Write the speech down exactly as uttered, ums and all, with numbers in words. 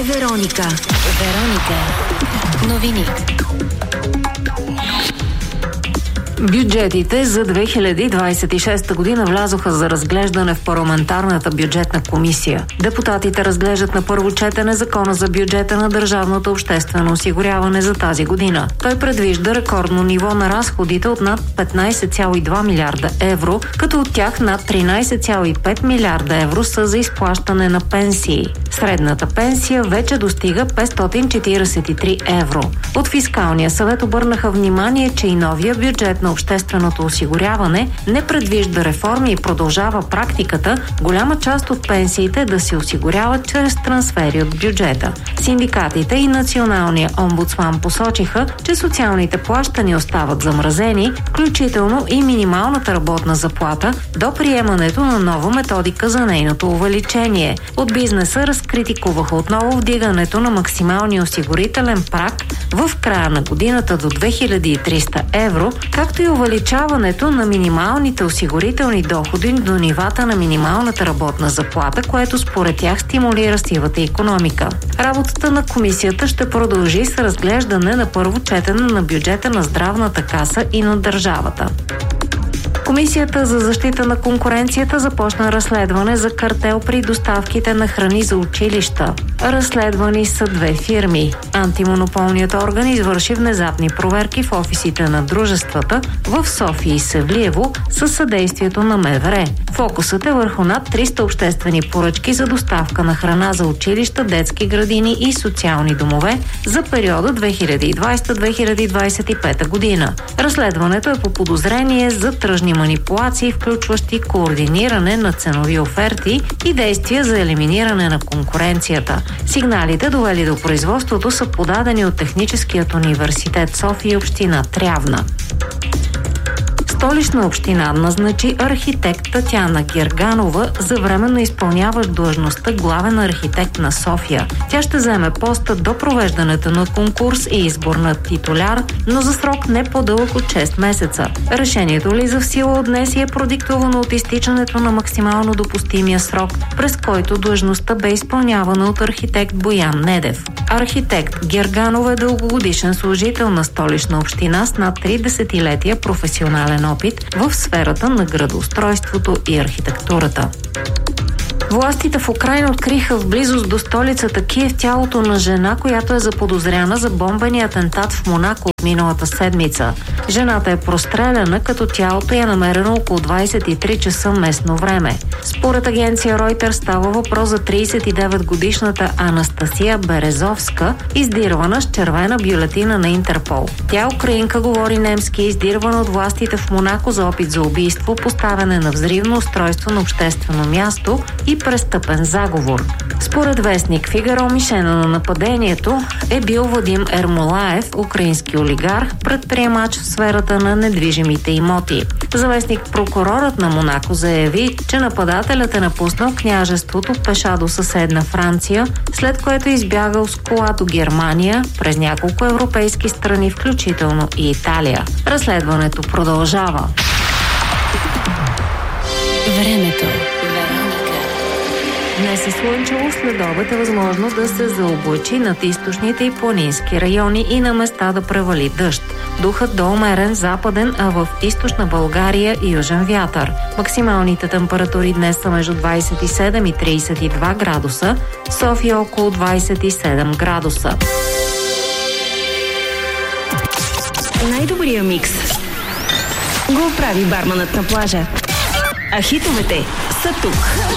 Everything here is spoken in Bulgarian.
Вероника. Вероника. Новини. Бюджетите за две хиляди двадесет и шеста година влязоха за разглеждане в парламентарната бюджетна комисия. Депутатите разглеждат на първо четене закона за бюджета на държавното обществено осигуряване за тази година. Той предвижда рекордно ниво на разходите от над петнадесет цяло и два милиарда евро, като от тях над тринадесет цяло и пет милиарда евро са за изплащане на пенсии. Средната пенсия вече достига петстотин четиридесет и три евро. От Фискалния съвет обърнаха внимание, че и новия бюджет на общественото осигуряване не предвижда реформи и продължава практиката голяма част от пенсиите да се осигуряват чрез трансфери от бюджета. Синдикатите и националния омбудсман посочиха, че социалните плащания остават замразени, включително и минималната работна заплата, до приемането на нова методика за нейното увеличение. От бизнеса разкритикуваха отново вдигането на максималния осигурителен праг в края на годината до две хиляди и триста евро, както и увеличаването на минималните осигурителни доходи до нивата на минималната работна заплата, което според тях стимулира сивата икономика. Работата на комисията ще продължи с разглеждане на първо четене на бюджета на здравната каса и на държавата. Комисията за защита на конкуренцията започна разследване за картел при доставките на храни за училища. Разследвани са две фирми. Антимонополният орган извърши внезапни проверки в офисите на дружествата в София и Севлиево със съдействието на МВР. Фокусът е върху над триста обществени поръчки за доставка на храна за училища, детски градини и социални домове за периода две хиляди и двадесета до две хиляди двадесет и пета година. Разследването е по подозрение за тръжни манипулации, включващи координиране на ценови оферти и действия за елиминиране на конкуренцията. Сигналите, довели до производството, са подадени от Техническият университет София и община Трявна. Столична община назначи архитект Татяна Герганова за временно изпълняващ длъжността главен архитект на София. Тя ще заеме поста до провеждането на конкурс и избор на титуляр, но за срок не по-дълъг от шест месеца. Решението влиза в сила от днес и е продиктувано от изтичането на максимално допустимия срок, през който длъжността бе изпълнявана от архитект Боян Недев. Архитект Герганова е дългогодишен служител на Столична община с над три десетилетия професионален опит в сферата на градоустройството и архитектурата. Властите в Украйна откриха в близост до столицата Киев тялото на жена, която е заподозряна за бомбения атентат в Монако от миналата седмица. Жената е простреляна, като тялото е намерено около двадесет и три часа местно време. Според агенция Reuters става въпрос за тридесет и девет годишната Анастасия Березовска, издирвана с червена бюлетина на Интерпол. Тя, украинка, говори немски, издирвана от властите в Монако за опит за убийство, поставяне на взривно устройство на обществено място и престъпен заговор. Според вестник Фигаро, мишена на нападението е бил Вадим Ермолаев, украински олигарх, предприемач в сферата на недвижимите имоти. Заместник прокурорът на Монако заяви, че нападателят е напуснал княжеството пеша до съседна Франция, след което е избягал с кола до Германия през няколко европейски страни, включително и Италия. Разследването продължава. Времето. Днес е слънчево, след обед е възможно да се заоблачи над източните и планински райони и на места да превали дъжд. Духът до умерен западен, а в източна България и южен вятър. Максималните температури днес са между двадесет и седем и тридесет и два градуса, София около двадесет и седем градуса. Най-добрия микс го прави барманът на плажа. А хитовете са тук.